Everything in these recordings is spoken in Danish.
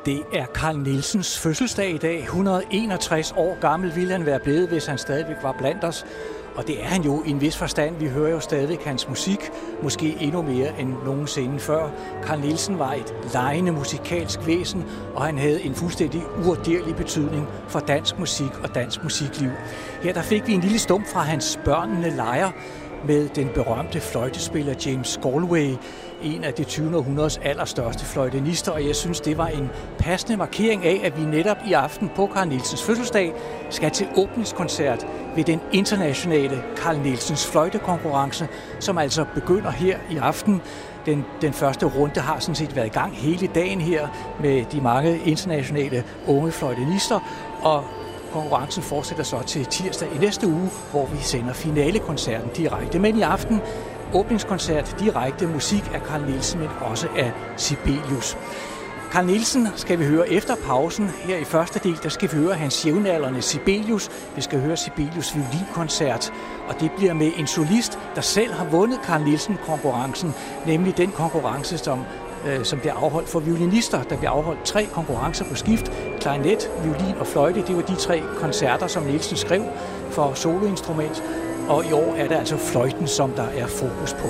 Det er Carl Nielsens fødselsdag i dag. 161 år gammel ville han være blevet, hvis han stadigvæk var blandt os. Og det er han jo i en vis forstand. Vi hører jo stadigvæk hans musik, måske endnu mere end nogensinde før. Carl Nielsen var et legende musikalsk væsen, og han havde en fuldstændig uvurderlig betydning for dansk musik og dansk musikliv. Her der fik vi en lille stump fra hans Børnene leger med den berømte fløjtespiller James Galway, en af det 20. århundredes allerstørste fløjtenister, og jeg synes, det var en passende markering af, at vi netop i aften på Carl Nielsens fødselsdag skal til åbningskoncert ved den internationale Carl Nielsens fløjtekonkurrence, som altså begynder her i aften. Den første runde har sådan set været i gang hele dagen her med de mange internationale unge fløjtenister, og konkurrencen fortsætter så til tirsdag i næste uge, hvor vi sender finalekoncerten direkte. Men i aften åbningskoncert direkte musik af Carl Nielsen, men også af Sibelius. Carl Nielsen skal vi høre efter pausen. Her i første del, der skal vi høre hans jævnaldrende Sibelius. Vi skal høre Sibelius violinkoncert, og det bliver med en solist, der selv har vundet Carl Nielsen-konkurrencen, nemlig den konkurrence, som bliver afholdt for violinister. Der bliver afholdt 3 konkurrencer på skift. Klarinet, violin og fløjte, det var de 3 koncerter, som Nielsen skrev for soloinstrument. Og i år er det altså fløjten, som der er fokus på.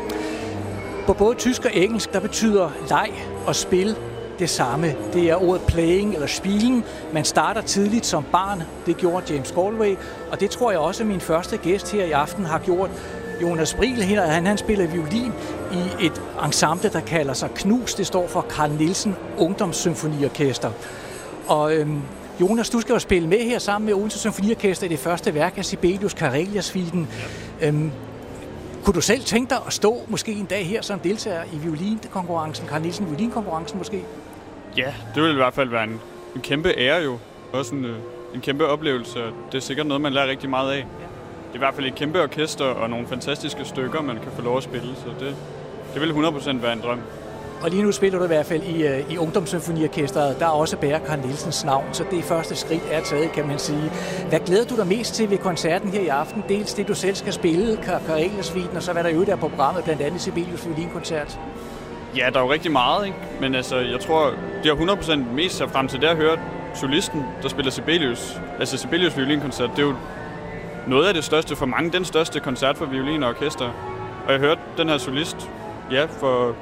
På både tysk og engelsk, der betyder leg og spil det samme. Det er ordet playing eller spielen. Man starter tidligt som barn. Det gjorde James Galway, og det tror jeg også, at min første gæst her i aften har gjort. Jonas Briel, han spiller violin i et ensemble, der kalder sig KNUS. Det står for Carl Nielsen Ungdomssymfoniorkester. Og Jonas, du skal jo spille med her sammen med Odense Symfoniorkester i det første værk af Sibelius, Karelia-suiten. Kunne du selv tænke dig at stå måske en dag her som deltager i violinkonkurrencen, Carl Nielsen violinkonkurrencen måske? Ja, det vil i hvert fald være en kæmpe ære jo. Også en kæmpe oplevelse. Det er sikkert noget, man lærer rigtig meget af. Ja. Det er i hvert fald et kæmpe orkester og nogle fantastiske stykker, man kan få lov at spille, så det vil 100% være en drøm. Og lige nu spiller du i hvert fald i Ungdomssymfoniorkestret, der også bærer Carl Nielsens navn, så det første skridt er taget, kan man sige. Hvad glæder du dig mest til ved koncerten her i aften? Dels det, du selv skal spille, Karelia-suiten, og så hvad der jo der på programmet, blandt andet Sibelius violinkoncert. Ja, der er jo rigtig meget, ikke? Men altså, jeg tror, de har 100% mest sig frem til det at høre solisten, der spiller Sibelius. Altså Sibelius violinkoncert, det er jo noget af det største for mange, den største koncert for violin og orkester. Og jeg hørte den her solist, for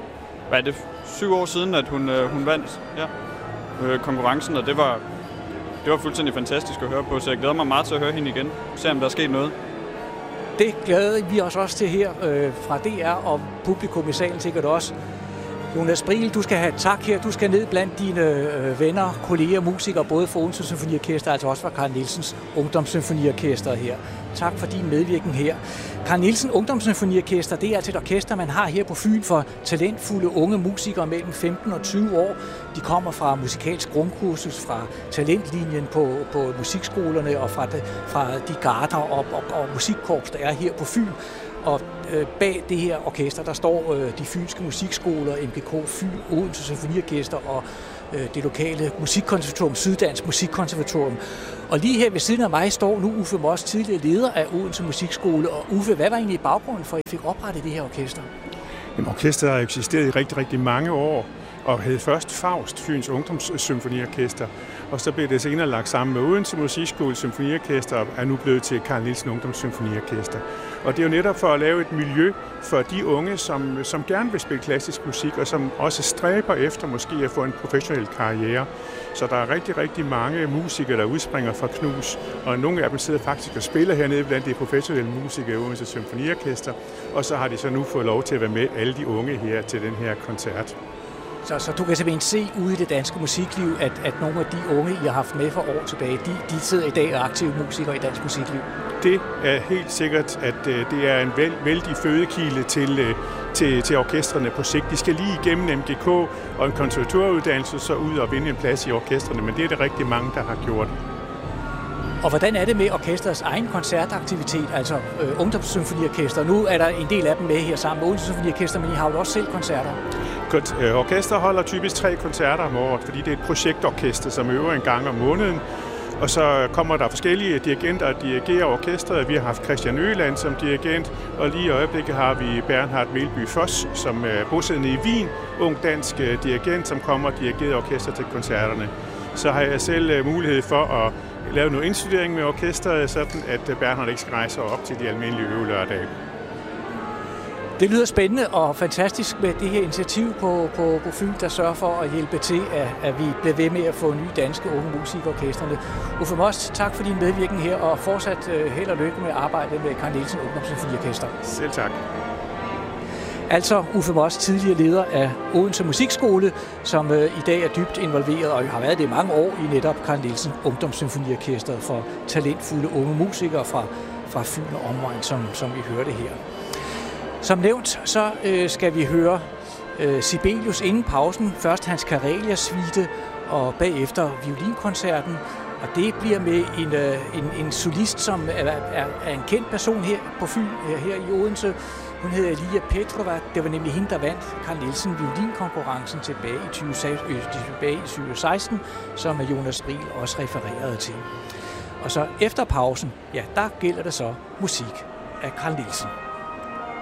7 år siden, at hun vandt konkurrencen, og det var fuldstændig fantastisk at høre på, så jeg glæder mig meget til at høre hende igen, se om der er sket noget. Det glæder vi os også til her fra DR, og publikum i salen sikkert også. Jonas Briel, du skal have tak her. Du skal ned blandt dine venner, kolleger, musikere, både for Odense Symfoniorkester, altså også fra Carl Nielsens Ungdomssymfoniorkester her. Tak for din medvirken her. Carl Nielsen Ungdomssymfoniorkester, det er altså et orkester, man har her på Fyn for talentfulde unge musikere mellem 15 og 20 år. De kommer fra musikalsk grundkursus, fra talentlinjen på musikskolerne og fra de garder og musikkorps, der er her på Fyn. Og bag det her orkester, der står de fynske musikskoler, MGK Fyn, Odense Symfoniorkester og det lokale musikkonservatorium, Syddansk Musikkonservatorium. Og lige her ved siden af mig står nu Uffe Moss, tidligere leder af Odense Musikskole. Og Uffe, hvad var egentlig baggrunden for, at I fik oprettet det her orkester? Jamen, orkestret har eksisteret i rigtig, rigtig mange år, og hed først Faust, Fyns Ungdomssymfoniorkester, og så blev det senere lagt sammen med Odense Musikskole Symfoniorkester, og er nu blevet til Carl Nielsen Ungdomssymfoniorkester. Og det er jo netop for at lave et miljø for de unge, som gerne vil spille klassisk musik, og som også stræber efter måske at få en professionel karriere. Så der er rigtig, rigtig mange musikere, der udspringer fra KNUS, og nogle af dem sidder faktisk og spiller hernede blandt de professionelle musikere i Odense Symfoniorkester, og så har de så nu fået lov til at være med alle de unge her til den her koncert. Så du kan simpelthen se ude i det danske musikliv, at nogle af de unge, I har haft med for år tilbage, de sidder i dag og er aktive musikere i dansk musikliv. Det er helt sikkert, at det er en vældig fødekilde til orkestrene på sigt. De skal lige igennem MGK og en konservatorieuddannelse, så ud og vinde en plads i orkestrene, men det er det rigtig mange, der har gjort. Og hvordan er det med orkestrets egen koncertaktivitet, altså Ungdomssymfoniorkester? Nu er der en del af dem med her sammen med Odense Symfoniorkester, men I har jo også selv koncerter. Orkester holder typisk 3 koncerter om året, fordi det er et projektorkester, som øver en gang om måneden. Og så kommer der forskellige dirigenter og dirigerer orkestret. Vi har haft Christian Øland som dirigent, og lige i øjeblikket har vi Bernhard Melby Foss, som er bosiddende i Wien, ung dansk dirigent, som kommer og dirigerer orkester til koncerterne. Så har jeg selv mulighed for at lave noget indstudering med orkestret, sådan at Bernhard ikke skal rejse op til de almindelige øvelørdage. Det lyder spændende og fantastisk med det her initiativ på Fyn, der sørger for at hjælpe til, at vi bliver ved med at få nye danske unge musikorkestrene. Uffe Most, tak for din medvirken her, og fortsat held og lykke med arbejdet med Carl Nielsen Ungdomssymfoniorkester. Selv tak. Altså Uffe Most, tidligere leder af Odense Musikskole, som i dag er dybt involveret og har været det i mange år i netop Carl Nielsen Ungdomssymfoniorkestret for talentfulde unge musikere fra Fyn og omegn, som vi hørte her. Som nævnt, så skal vi høre Sibelius inden pausen. Først Hans Karelia-suite og bagefter violinkoncerten. Og det bliver med en solist, som er en kendt person her på Fyn, her i Odense. Hun hedder Elia Petrova. Det var nemlig hende, der vandt Carl Nielsen violinkonkurrencen tilbage i 2016, som Jonas Riel også refererede til. Og så efter pausen, ja, der gælder det så musik af Carl Nielsen.